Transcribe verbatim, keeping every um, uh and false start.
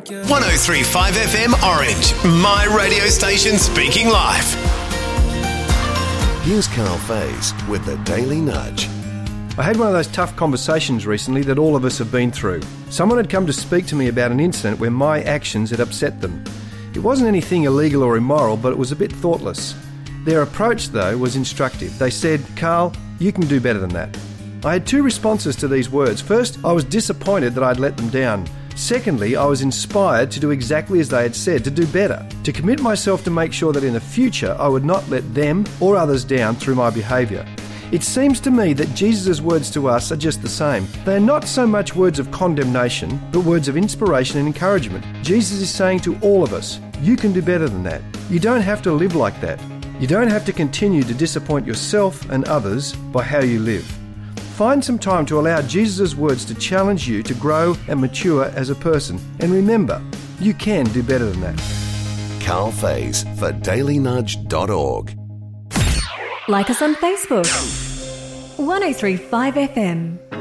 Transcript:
one oh three point five F M Orange, my radio station speaking life. Here's Carl Faze with the Daily Nudge. I had one of those tough conversations recently that all of us have been through. Someone had come to speak to me about an incident where my actions had upset them. It wasn't anything illegal or immoral, but it was a bit thoughtless. Their approach, though, was instructive. They said, "Carl, you can do better than that." I had two responses to these words. First, I was disappointed that I'd let them down. Secondly, I was inspired to do exactly as they had said, to do better, to commit myself to make sure that in the future I would not let them or others down through my behaviour. It seems to me that Jesus' words to us are just the same. They are not so much words of condemnation, but words of inspiration and encouragement. Jesus is saying to all of us, you can do better than that. You don't have to live like that. You don't have to continue to disappoint yourself and others by how you live. Find some time to allow Jesus' words to challenge you to grow and mature as a person. And remember, you can do better than that. Carl Faze for daily nudge dot org. Like us on Facebook. one oh three point five F M.